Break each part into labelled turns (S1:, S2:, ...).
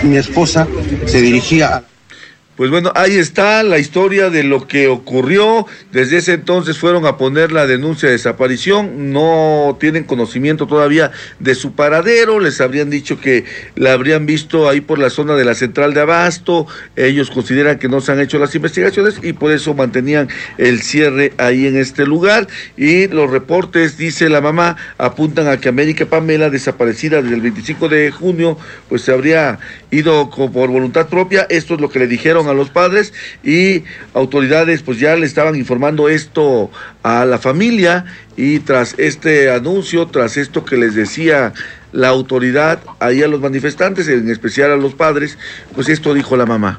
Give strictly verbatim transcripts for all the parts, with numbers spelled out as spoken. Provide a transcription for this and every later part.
S1: mi esposa se dirigía a...
S2: Pues bueno, ahí está la historia de lo que ocurrió. Desde ese entonces fueron a poner la denuncia de desaparición. No tienen conocimiento todavía de su paradero. Les habrían dicho que la habrían visto ahí por la zona de la central de Abasto. Ellos consideran que no se han hecho las investigaciones y por eso mantenían el cierre ahí en este lugar. Y los reportes, dice la mamá, apuntan a que América Pamela, desaparecida desde el veinticinco de junio, pues se habría ido por voluntad propia. Esto es lo que le dijeron a los padres y autoridades pues ya le estaban informando esto a la familia, y tras este anuncio, tras esto que les decía la autoridad ahí a los manifestantes, en especial a los padres, pues esto dijo la mamá.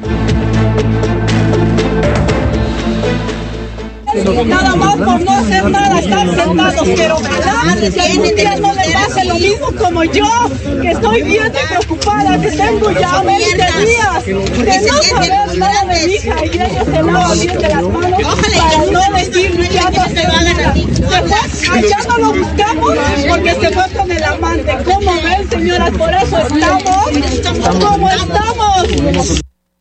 S3: Nada más por no hacer nada, están sentados, pero ¿verdad? Que algún día no le pase lo mismo como yo, que estoy bien preocupada, que tengo ya veinte días de no saber nada de mi hija y ellos se lavan bien de las manos para no decir ya no se van a después allá no lo buscamos porque se fue con el amante. ¿Cómo ven, señoras? Por eso estamos como estamos.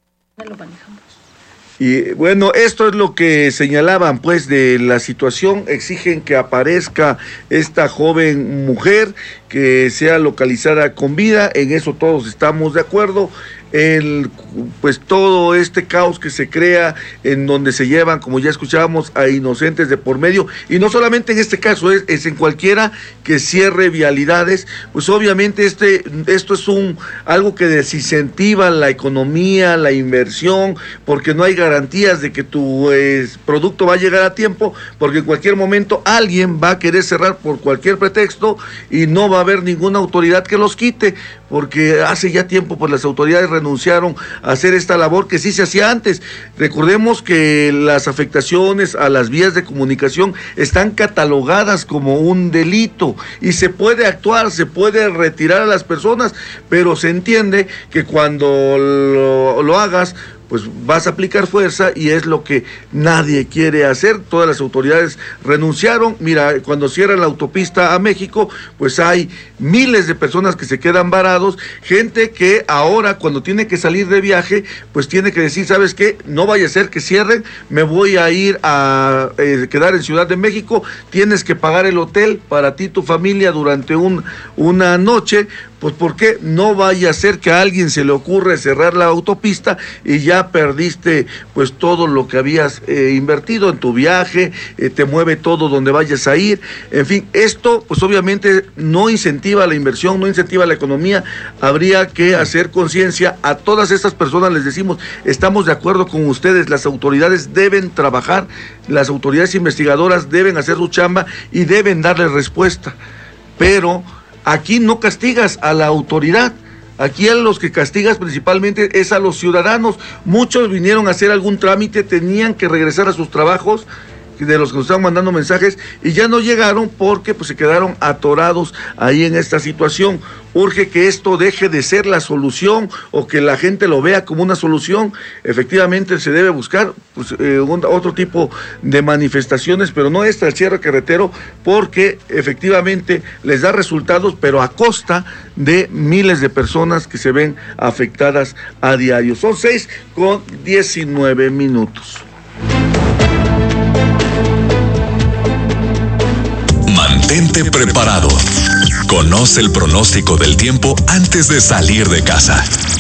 S2: Y bueno, esto es lo que señalaban pues de la situación. Exigen que aparezca esta joven mujer, que sea localizada con vida. En eso todos estamos de acuerdo. El, pues todo este caos que se crea, en donde se llevan, como ya escuchábamos, a inocentes de por medio, y no solamente en este caso, es, es en cualquiera que cierre vialidades, pues obviamente este, esto es un algo que desincentiva la economía, la inversión, porque no hay garantías de que tu eh, producto va a llegar a tiempo, porque en cualquier momento alguien va a querer cerrar por cualquier pretexto y no va a haber ninguna autoridad que los quite, porque hace ya tiempo pues las autoridades renunciaron a hacer esta labor que sí se hacía antes. Recordemos que las afectaciones a las vías de comunicación están catalogadas como un delito y se puede actuar, se puede retirar a las personas, pero se entiende que cuando lo, lo hagas, pues vas a aplicar fuerza, y es lo que nadie quiere hacer. Todas las autoridades renunciaron. Mira, cuando cierran la autopista a México, pues hay miles de personas que se quedan varados, gente que ahora cuando tiene que salir de viaje, pues tiene que decir, ¿sabes qué? No vaya a ser que cierren, me voy a ir a eh, quedar en Ciudad de México, tienes que pagar el hotel para ti y tu familia durante un, una noche. Pues porque no vaya a ser que a alguien se le ocurra cerrar la autopista y ya perdiste pues todo lo que habías eh, invertido en tu viaje, eh, te mueve todo donde vayas a ir. En fin, esto pues obviamente no incentiva la inversión, no incentiva la economía. Habría que hacer conciencia a todas estas personas. Les decimos, estamos de acuerdo con ustedes, las autoridades deben trabajar, las autoridades investigadoras deben hacer su chamba y deben darle respuesta, pero aquí no castigas a la autoridad, aquí a los que castigas principalmente es a los ciudadanos. Muchos vinieron a hacer algún trámite, tenían que regresar a sus trabajos, de los que nos están mandando mensajes, y ya no llegaron porque pues se quedaron atorados ahí en esta situación. Urge que esto deje de ser la solución, o que la gente lo vea como una solución. Efectivamente se debe buscar pues, eh, un, otro tipo de manifestaciones, pero no esta, el cierre carretero, porque efectivamente les da resultados, pero a costa de miles de personas que se ven afectadas a diario. Son seis con diecinueve minutos.
S4: Mantente preparado. Conoce el pronóstico del tiempo antes de salir de casa.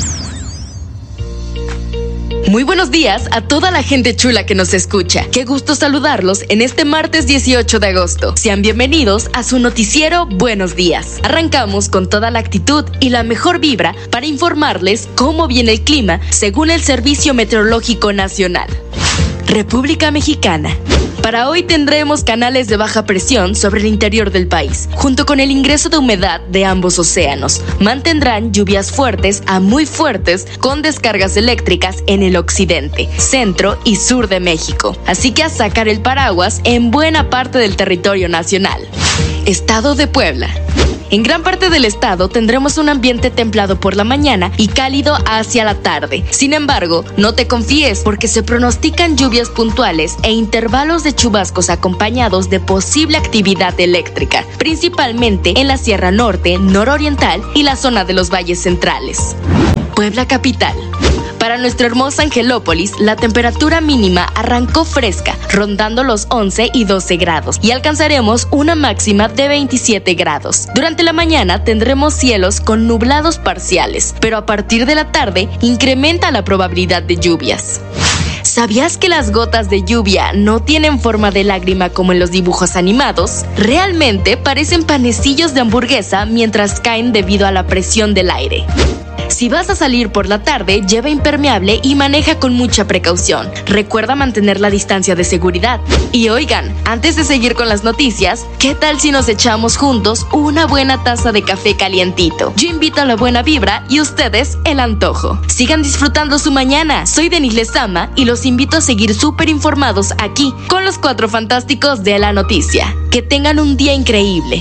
S5: Muy buenos días a toda la gente chula que nos escucha. Qué gusto saludarlos en este martes dieciocho de agosto. Sean bienvenidos a su noticiero Buenos Días. Arrancamos con toda la actitud y la mejor vibra para informarles cómo viene el clima según el Servicio Meteorológico Nacional. República Mexicana. Para hoy tendremos canales de baja presión sobre el interior del país, junto con el ingreso de humedad de ambos océanos. Mantendrán lluvias fuertes a muy fuertes con descargas eléctricas en el occidente, centro y sur de México. Así que a sacar el paraguas en buena parte del territorio nacional. Estado de Puebla. En gran parte del estado tendremos un ambiente templado por la mañana y cálido hacia la tarde. Sin embargo, no te confíes porque se pronostican lluvias puntuales e intervalos de chubascos acompañados de posible actividad eléctrica, principalmente en la Sierra Norte, Nororiental y la zona de los valles centrales. Puebla capital. Para nuestra hermosa Angelópolis, la temperatura mínima arrancó fresca, rondando los once y doce grados, y alcanzaremos una máxima de veintisiete grados. Durante la mañana tendremos cielos con nublados parciales, pero a partir de la tarde incrementa la probabilidad de lluvias. ¿Sabías que las gotas de lluvia no tienen forma de lágrima como en los dibujos animados? Realmente parecen panecillos de hamburguesa mientras caen debido a la presión del aire. Si vas a salir por la tarde, lleva impermeable y maneja con mucha precaución. Recuerda mantener la distancia de seguridad. Y oigan, antes de seguir con las noticias, ¿qué tal si nos echamos juntos una buena taza de café calientito? Yo invito a la buena vibra y ustedes el antojo. Sigan disfrutando su mañana. Soy Denis Lezama y los invito a seguir súper informados aquí con los cuatro fantásticos de la noticia. Que tengan un día increíble.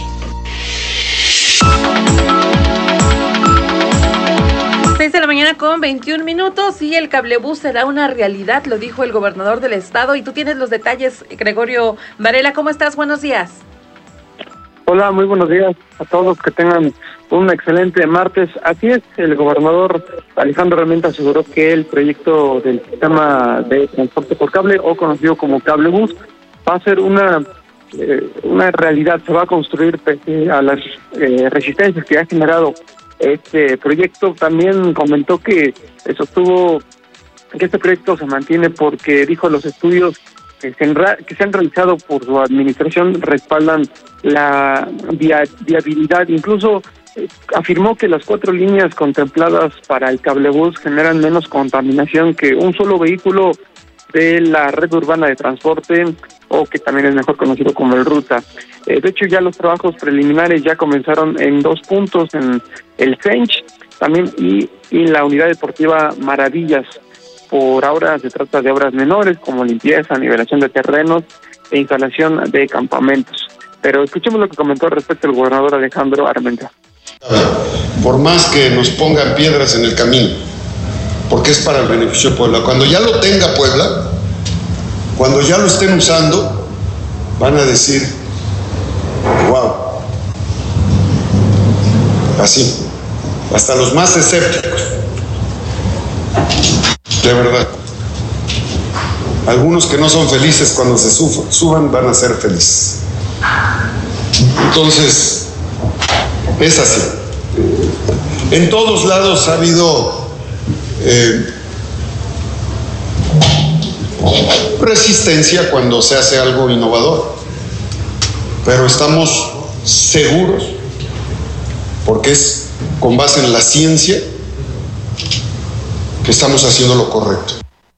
S6: seis de la mañana con veintiún minutos y el cablebús será una realidad, lo dijo el gobernador del estado. Y tú tienes los detalles, Gregorio Varela. ¿Cómo estás? Buenos días.
S7: Hola, muy buenos días a todos, que tengan un excelente martes. Así es, el gobernador Alejandro Armenta aseguró que el proyecto del sistema de transporte por cable, o conocido como cablebús, va a ser una eh, una realidad. Se va a construir pese a las eh, resistencias que ha generado este proyecto. También comentó que sostuvo que este proyecto se mantiene porque, dijo, los estudios que se, enra- que se han realizado por su administración respaldan la via- viabilidad. Incluso eh, afirmó que las cuatro líneas contempladas para el cablebús generan menos contaminación que un solo vehículo de la red urbana de transporte, o que también es mejor conocido como el Ruta. Eh, de hecho, ya los trabajos preliminares ya comenzaron en dos puntos, en el Fench también y, y la unidad deportiva Maravillas. Por ahora se trata de obras menores como limpieza, nivelación de terrenos e instalación de campamentos. Pero escuchemos lo que comentó al respecto el gobernador Alejandro Armenta.
S8: Por más que nos pongan piedras en el camino, porque es para el beneficio de Puebla. Cuando ya lo tenga Puebla, cuando ya lo estén usando, van a decir, wow, así, hasta los más escépticos, de verdad. Algunos que no son felices cuando se suban, suban van a ser felices. Entonces, es así. En todos lados ha habido eh, resistencia cuando se hace algo innovador, pero estamos seguros, porque es con base en la ciencia, que estamos haciendo lo correcto.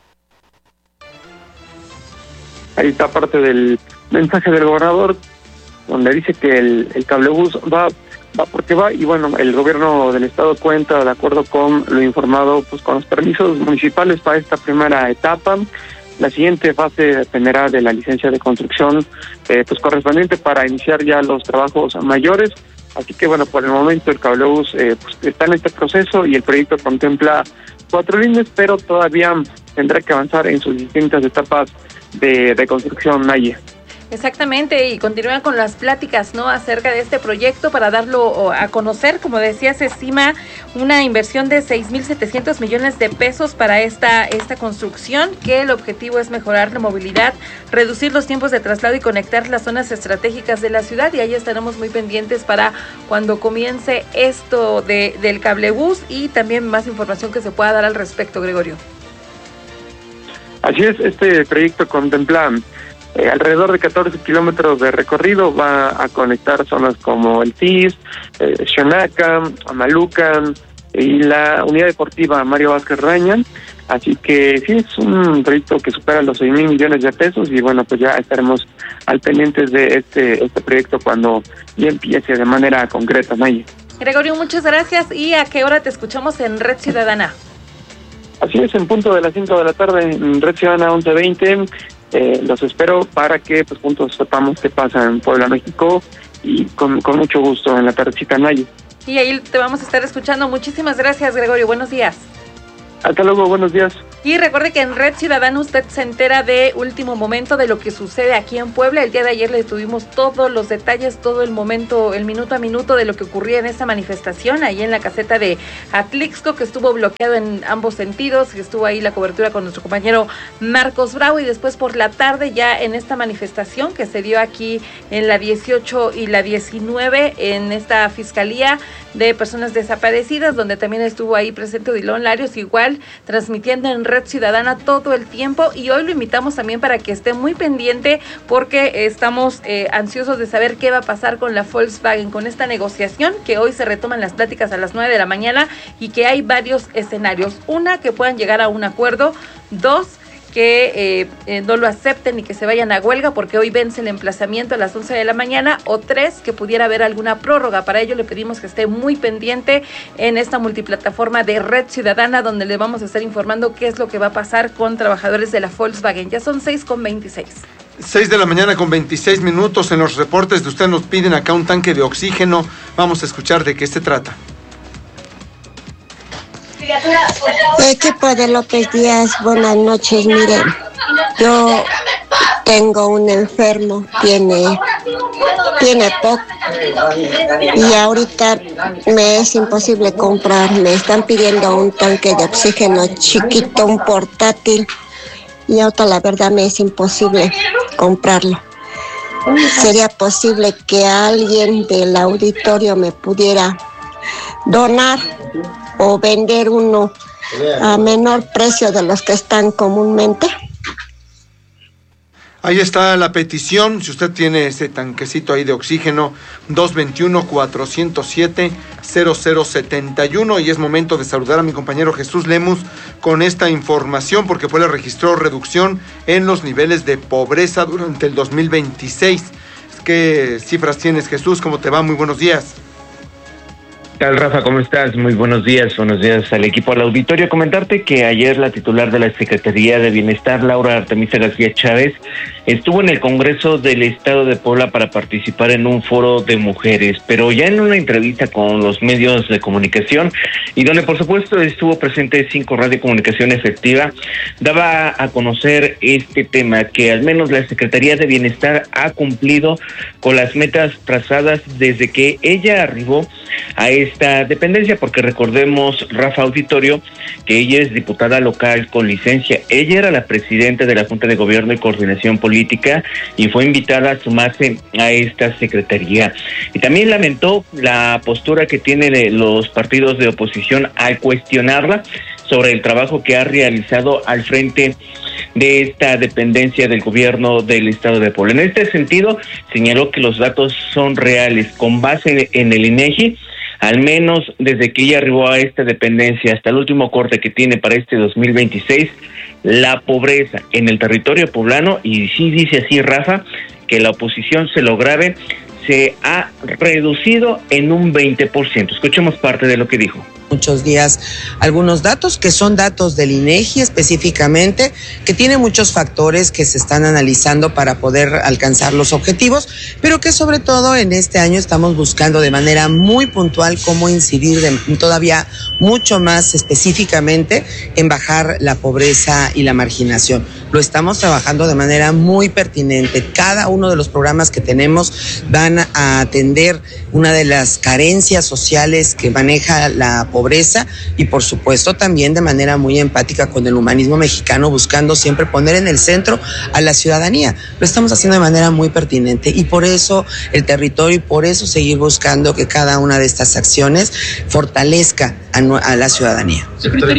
S7: Ahí está parte del mensaje del gobernador, donde dice que el, el cablebús va, va porque va, y bueno, el gobierno del estado cuenta, de acuerdo con lo informado, pues con los permisos municipales para esta primera etapa. La siguiente fase dependerá de la licencia de construcción eh, pues correspondiente para iniciar ya los trabajos mayores. Así que bueno, por el momento el cablebús eh, pues, está en este proceso y el proyecto contempla cuatro líneas, pero todavía tendrá que avanzar en sus distintas etapas de, de construcción, Naye.
S6: Exactamente, y continúan con las pláticas, ¿no?, acerca de este proyecto para darlo a conocer. Como decía, se estima una inversión de seis mil setecientos millones de pesos para esta, esta construcción, que el objetivo es mejorar la movilidad, reducir los tiempos de traslado y conectar las zonas estratégicas de la ciudad. Y ahí estaremos muy pendientes para cuando comience esto de, del cablebús, y también más información que se pueda dar al respecto, Gregorio.
S7: Así es, este proyecto contempla Eh, alrededor de catorce kilómetros de recorrido. Va a conectar zonas como el T I S, eh, Xonaca, Amalucan y la unidad deportiva Mario Vázquez Raña. Así que sí, es un proyecto que supera los seis mil millones de pesos, y bueno, pues ya estaremos al pendientes de este este proyecto cuando ya empiece de manera concreta, Maya.
S6: Gregorio, muchas gracias. ¿Y a qué hora te escuchamos en Red Ciudadana?
S7: Así es, en punto de las cinco de la tarde en Red Ciudadana once veinte. Eh, los espero para que pues juntos sepamos qué pasa en Puebla, México, y con, con mucho gusto en la tardecita, Naye.
S6: Y ahí te vamos a estar escuchando. Muchísimas gracias, Gregorio. Buenos días.
S7: Hasta luego, buenos días.
S6: Y recuerde que en Red Ciudadana usted se entera de último momento de lo que sucede aquí en Puebla. El día de ayer le tuvimos todos los detalles, todo el momento, el minuto a minuto de lo que ocurría en esta manifestación, ahí en la caseta de Atlixco, que estuvo bloqueado en ambos sentidos, que estuvo ahí la cobertura con nuestro compañero Marcos Bravo, y después por la tarde ya en esta manifestación que se dio aquí en la dieciocho y la diecinueve, en esta Fiscalía de Personas Desaparecidas, donde también estuvo ahí presente Odilon Larios, igual transmitiendo en Red Ciudadana todo el tiempo, y hoy lo invitamos también para que esté muy pendiente porque estamos eh, ansiosos de saber qué va a pasar con la Volkswagen, con esta negociación que hoy se retoman las pláticas a las nueve de la mañana y que hay varios escenarios. Una, que puedan llegar a un acuerdo. Dos, que eh, eh, no lo acepten y que se vayan a huelga porque hoy vence el emplazamiento a las once de la mañana, o tres, que pudiera haber alguna prórroga. Para ello le pedimos que esté muy pendiente en esta multiplataforma de Red Ciudadana, donde le vamos a estar informando qué es lo que va a pasar con trabajadores de la Volkswagen. Ya son seis con veintiséis.
S9: seis de la mañana con veintiséis minutos. En los reportes de usted nos piden acá un tanque de oxígeno. Vamos a escuchar de qué se trata.
S10: Equipo de López Díaz, buenas noches. Miren, yo tengo un enfermo, tiene, tiene T O C, y ahorita me es imposible comprar. Me están pidiendo un tanque de oxígeno chiquito, un portátil, y ahorita la verdad me es imposible comprarlo. ¿Sería posible que alguien del auditorio me pudiera donar o vender uno a menor precio de los que están comúnmente?
S9: Ahí está la petición. Si usted tiene ese tanquecito ahí de oxígeno, dos dos uno, cuatro cero siete, cero cero siete uno. Y es momento de saludar a mi compañero Jesús Lemus con esta información, porque pues le registró reducción en los niveles de pobreza durante el dos mil veintiséis. ¿Qué cifras tienes, Jesús? ¿Cómo te va? Muy buenos días.
S11: ¿Qué tal, Rafa? ¿Cómo estás? Muy buenos días. Buenos días al equipo, al auditorio. Comentarte que ayer la titular de la Secretaría de Bienestar, Laura Artemisa García Chávez, estuvo en el Congreso del Estado de Puebla para participar en un foro de mujeres, pero ya en una entrevista con los medios de comunicación, y donde por supuesto estuvo presente Cinco Radio Comunicación Efectiva, daba a conocer este tema, que al menos la Secretaría de Bienestar ha cumplido con las metas trazadas desde que ella arribó a esta dependencia, porque recordemos, Rafa, auditorio, que ella es diputada local con licencia. Ella era la presidenta de la Junta de Gobierno y Coordinación Política y fue invitada a sumarse a esta secretaría. Y también lamentó la postura que tienen los partidos de oposición al cuestionarla sobre el trabajo que ha realizado al frente de esta dependencia del gobierno del estado de Puebla. En este sentido, señaló que los datos son reales. Con base en el INEGI, al menos desde que ella arribó a esta dependencia hasta el último corte que tiene para este dos mil veintiséis, la pobreza en el territorio poblano, y sí dice así, Rafa, que la oposición se lo grave, se ha reducido en un veinte por ciento. Escuchemos parte de lo que dijo.
S12: Muchos días algunos datos que son datos del INEGI específicamente, que tiene muchos factores que se están analizando para poder alcanzar los objetivos, pero que sobre todo en este año estamos buscando de manera muy puntual cómo incidir de, todavía mucho más específicamente en bajar la pobreza y la marginación. Lo estamos trabajando de manera muy pertinente. Cada uno de los programas que tenemos van a atender una de las carencias sociales que maneja la pobreza, pobreza y por supuesto también de manera muy empática con el humanismo mexicano, buscando siempre poner en el centro a la ciudadanía. Lo estamos haciendo de manera muy pertinente y por eso el territorio y por eso seguir buscando que cada una de estas acciones fortalezca a, a la ciudadanía.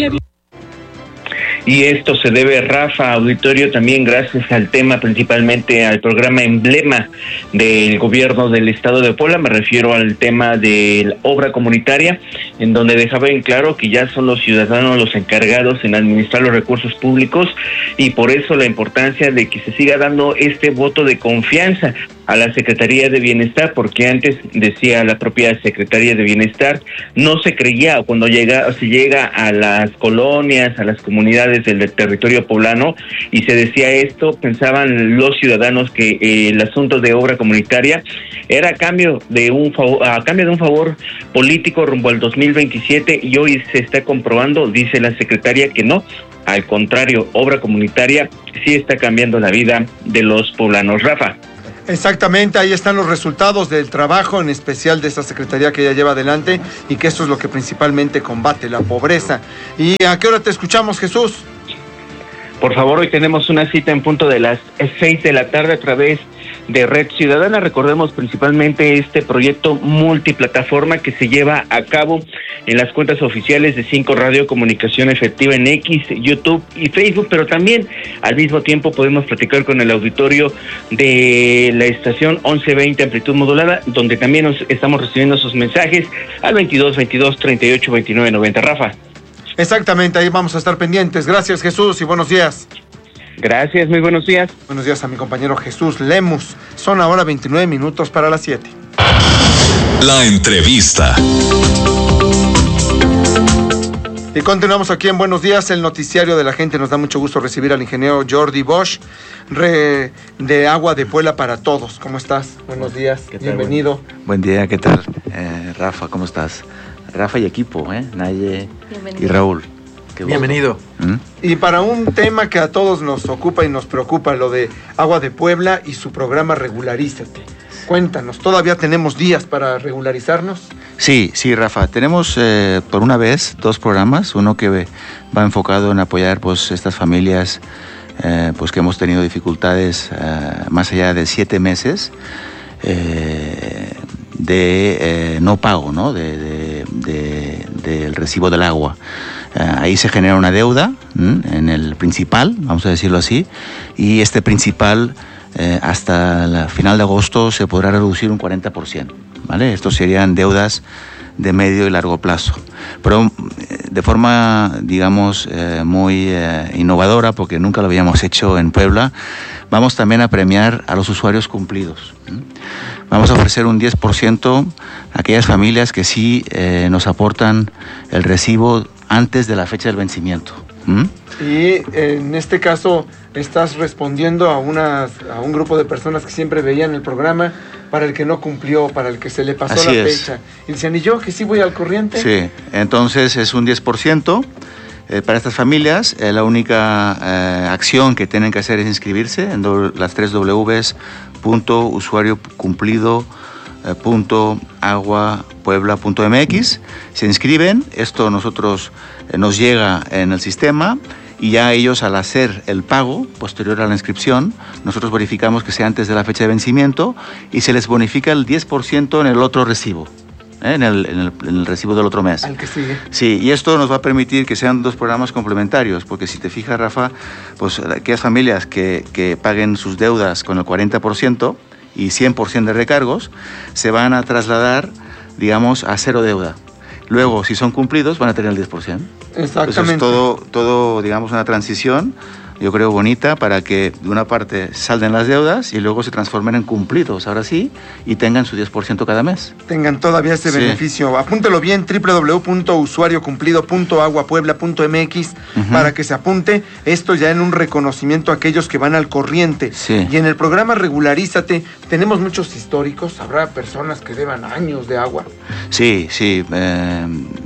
S11: Y esto se debe, Rafa, auditorio, también gracias al tema, principalmente al programa emblema del gobierno del estado de Puebla. Me refiero al tema de la obra comunitaria, en donde dejaba en claro que ya son los ciudadanos los encargados en administrar los recursos públicos, y por eso la importancia de que se siga dando este voto de confianza a la Secretaría de Bienestar, porque antes, decía la propia Secretaría de Bienestar, no se creía, cuando llega, se llega a las colonias, a las comunidades oficiales del territorio poblano, y se decía esto, pensaban los ciudadanos que eh, el asunto de obra comunitaria era a cambio de un favor, a cambio de un favor político rumbo al dos mil veintisiete, y hoy se está comprobando, dice la secretaria, que no, al contrario, obra comunitaria sí está cambiando la vida de los poblanos. Rafa.
S9: Exactamente, ahí están los resultados del trabajo, en especial de esta secretaría que ella lleva adelante, y que esto es lo que principalmente combate, la pobreza. ¿Y a qué hora te escuchamos, Jesús?
S11: Por favor, hoy tenemos una cita en punto de las seis de la tarde a través de Red Ciudadana. Recordemos principalmente este proyecto multiplataforma que se lleva a cabo en las cuentas oficiales de Cinco Radio Comunicación Efectiva en X, YouTube y Facebook, pero también al mismo tiempo podemos platicar con el auditorio de la estación once veinte amplitud modulada, donde también nos estamos recibiendo sus mensajes al veintidós veintidós treinta y ocho veintinueve noventa. Rafa.
S9: Exactamente, ahí vamos a estar pendientes. Gracias, Jesús, y buenos días.
S11: Gracias, muy buenos días.
S9: Buenos días a mi compañero Jesús Lemus. Son ahora veintinueve minutos para las siete.
S4: La entrevista.
S9: Y continuamos aquí en Buenos Días, el noticiario de la gente. Nos da mucho gusto recibir al ingeniero Jordi Bosch, re, de Agua de Puebla para Todos. ¿Cómo estás? Buenos días, bienvenido.
S13: Buen, buen día, ¿qué tal? Eh, Rafa, ¿cómo estás? Rafa y equipo, ¿eh? Naye y Raúl. Qué
S9: Bienvenido. ¿Mm? Y para un tema que a todos nos ocupa y nos preocupa, lo de Agua de Puebla y su programa Regularízate. Cuéntanos, ¿todavía tenemos días para regularizarnos?
S13: Sí, sí, Rafa. Tenemos eh, por una vez dos programas. Uno que va enfocado en apoyar pues estas familias eh, pues que hemos tenido dificultades eh, más allá de siete meses eh, de eh, no pago, ¿no? De, de, de, del recibo del agua. Eh, ahí se genera una deuda ¿m? en el principal, vamos a decirlo así, y este principal eh, hasta el final de agosto se podrá reducir un cuarenta por ciento, ¿vale? Estos serían deudas de medio y largo plazo, pero de forma, digamos, eh, muy eh, innovadora, porque nunca lo habíamos hecho en Puebla, vamos también a premiar a los usuarios cumplidos. Vamos a ofrecer un diez por ciento a aquellas familias que sí eh, nos aportan el recibo antes de la fecha del vencimiento. ¿Mm?
S9: Y en este caso estás respondiendo a, unas, a un grupo de personas que siempre veían el programa, para el que no cumplió, para el que se le pasó
S13: Así
S9: la
S13: es.
S9: fecha. Y dicen, ¿y yo que sí voy al corriente?
S13: Sí, entonces es un diez por ciento. Eh, para estas familias, eh, la única eh, acción que tienen que hacer es inscribirse en do, las tres w's punto usuario cumplido eh, punto agua puebla punto m x. Se inscriben, esto nosotros eh, nos llega en el sistema, y ya ellos, al hacer el pago posterior a la inscripción, nosotros verificamos que sea antes de la fecha de vencimiento y se les bonifica el diez por ciento en el otro recibo. ¿Eh? En, el, en, el, en el recibo del otro mes.
S9: Al que sigue.
S13: Sí, y esto nos va a permitir que sean dos programas complementarios, porque si te fijas, Rafa, pues aquellas familias que, que paguen sus deudas con el cuarenta por ciento y cien por ciento de recargos, se van a trasladar, digamos, a cero deuda. Luego, si son cumplidos, van a tener el diez por ciento.
S9: Exactamente.
S13: Entonces, todo, todo, digamos, una transición, yo creo, bonita, para que de una parte salden las deudas y luego se transformen en cumplidos, ahora sí, y tengan su diez por ciento cada mes.
S9: Tengan todavía este sí. beneficio. Apúntelo bien, doble u doble u doble u punto usuario cumplido punto agua puebla punto m x, uh-huh. para que se apunte. Esto ya en un reconocimiento a aquellos que van al corriente.
S13: Sí.
S9: Y en el programa Regularízate, tenemos muchos históricos, habrá personas que deban años de agua.
S13: Sí, sí. Eh,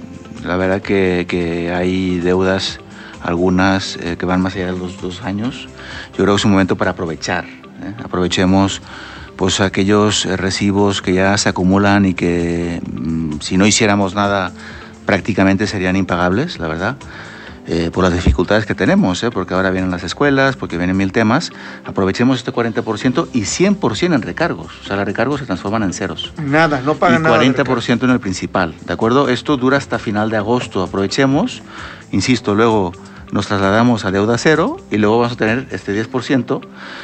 S13: la verdad que, que hay deudas, algunas eh, que van más allá de los dos años. Yo creo que es un momento para aprovechar. ¿eh? Aprovechemos pues aquellos eh, recibos que ya se acumulan y que mm, si no hiciéramos nada prácticamente serían impagables, la verdad, eh, por las dificultades que tenemos, ¿eh? porque ahora vienen las escuelas, porque vienen mil temas. Aprovechemos este cuarenta por ciento y cien por ciento en recargos. O sea, los recargos se transforman en ceros.
S9: Nada, no pagan
S13: y
S9: nada.
S13: Y cuarenta por ciento en el principal, ¿de acuerdo? Esto dura hasta final de agosto. Aprovechemos, insisto, luego nos trasladamos a deuda cero y luego vamos a tener este diez por ciento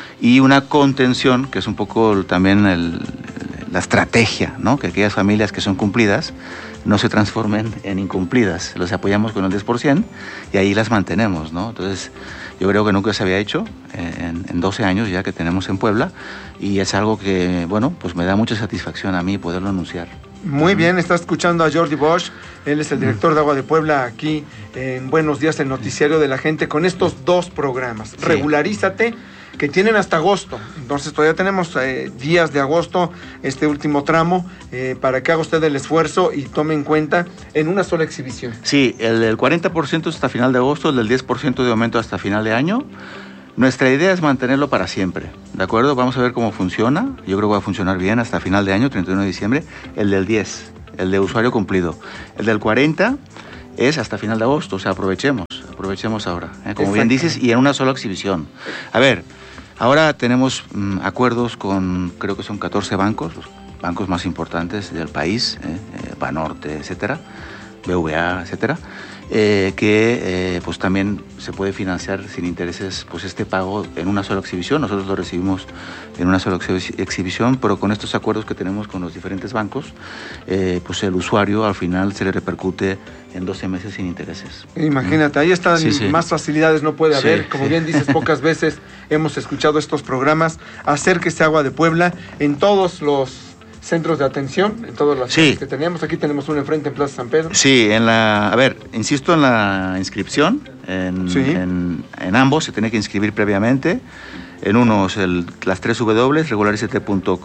S13: y una contención, que es un poco también el, la estrategia, ¿no? Que aquellas familias que son cumplidas no se transformen en incumplidas. Los apoyamos con el diez por ciento y ahí las mantenemos, ¿no? Entonces, yo creo que nunca se había hecho en, en doce años ya que tenemos en Puebla, y es algo que, bueno, pues me da mucha satisfacción a mí poderlo anunciar.
S9: Muy bien, está escuchando a Jordi Bosch, él es el director de Agua de Puebla aquí en Buenos Días, el noticiario de la gente, con estos dos programas. Sí. Regularízate, que tienen hasta agosto, entonces todavía tenemos eh, días de agosto, este último tramo, eh, para que haga usted el esfuerzo y tome en cuenta en una sola exhibición.
S13: Sí, el del cuarenta por ciento hasta final de agosto, el del diez por ciento de aumento hasta final de año. Nuestra idea es mantenerlo para siempre, ¿de acuerdo? Vamos a ver cómo funciona. Yo creo que va a funcionar bien hasta final de año, treinta y uno de diciembre. El del diez, el de usuario cumplido. El del cuarenta es hasta final de agosto, o sea, aprovechemos, aprovechemos ahora, ¿eh? Como bien dices, y en una sola exhibición. A ver, ahora tenemos mmm, acuerdos con, creo que son catorce bancos, los bancos más importantes del país, ¿eh? Eh, Banorte, etcétera, B V A, etcétera. Eh, que eh, pues también se puede financiar sin intereses pues este pago en una sola exhibición. Nosotros lo recibimos en una sola exhi- exhibición, pero con estos acuerdos que tenemos con los diferentes bancos, eh, pues el usuario al final se le repercute en doce meses sin intereses.
S9: Imagínate, ahí están, sí, sí. Más facilidades no puede haber. Sí, como sí. bien dices, pocas veces hemos escuchado estos programas. Acérquese a Agua de Puebla en todos los centros de atención, en todas las
S13: sí.
S9: que teníamos. Aquí tenemos uno enfrente en Plaza San Pedro.
S13: Sí, en la, a ver, insisto en la inscripción, en, sí. en, en ambos se tiene que inscribir previamente. En uno es el, las tres W, regularizate punto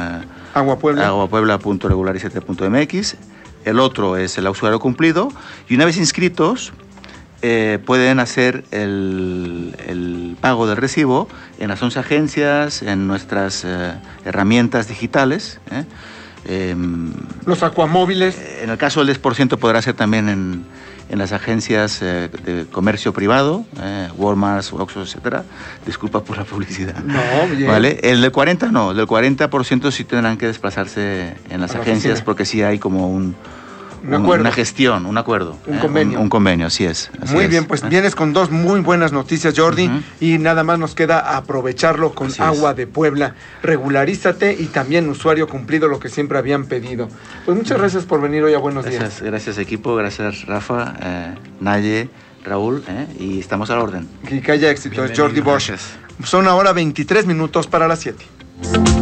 S13: com, regularizate punto m x. El otro es el usuario cumplido. Y una vez inscritos, eh, pueden hacer el, el pago del recibo en las once agencias, en nuestras eh, herramientas digitales. ¿eh? Eh,
S9: Los acuamóviles.
S13: En el caso del diez por ciento podrá ser también en, en las agencias eh, de comercio privado, eh, Walmart, Oxxo, etcétera. Disculpa por la publicidad.
S9: No, bien.
S13: ¿Vale? El del cuarenta no, el del cuarenta por ciento sí tendrán que desplazarse en las agencias porque sí hay como un... Un un, una gestión, un acuerdo.
S9: Un eh, convenio.
S13: Un, un convenio, así es. Así
S9: muy
S13: es.
S9: bien, pues ¿eh? Vienes con dos muy buenas noticias, Jordi, uh-huh. y nada más nos queda aprovecharlo con así Agua es. de Puebla. Regularízate y también usuario cumplido, lo que siempre habían pedido. Pues muchas gracias por venir hoy a Buenos
S13: gracias,
S9: Días.
S13: Gracias equipo, gracias Rafa, eh, Naye, Raúl, eh, y estamos a la orden.
S9: Que haya éxitos, Jordi Bosch. Son ahora veintitrés minutos para las siete.